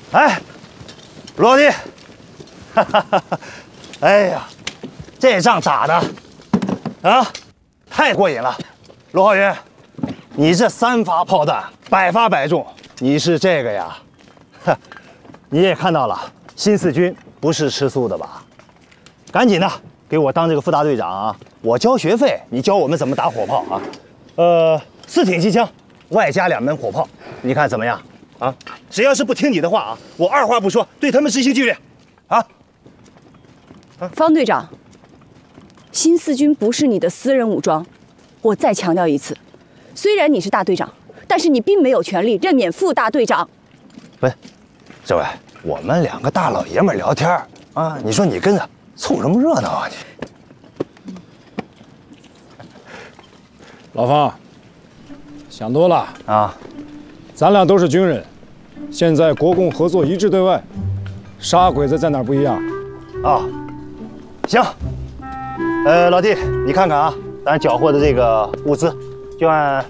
哎，罗弟，哈哈哈！哎呀，这仗打的啊，太过瘾了。罗浩云，你这3发炮弹100发100中，你是这个呀？哼，你也看到了，新四军不是吃素的吧？赶紧的，给我当这个副大队长啊！我交学费，你教我们怎么打火炮啊？4挺机枪，外加2门火炮，你看怎么样？啊，只要是不听你的话啊，我2话不说对他们执行纪律，啊！ 方队长，新四军不是你的私人武装，我再强调一次，虽然你是大队长，但是你并没有权利任免副大队长。 喂，这位，我们2个大老爷们聊天啊，你说你跟着凑什么热闹啊你？ 老方，想多了啊， 咱俩都是军人，现在国共合作一致对外，杀鬼子在哪儿不一样？ 啊，行，老弟，你看看啊，咱缴获的这个物资，就按